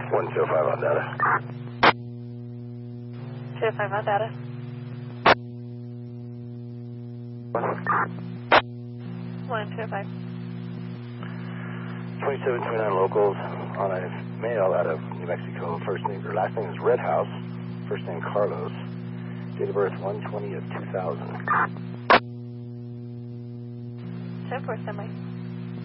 105 on data. 205 on data. 125. 2729 locals on a male out of New Mexico. First name or last name is Red House. First name Carlos. Date of birth 120 of 2000. 10-4 semi.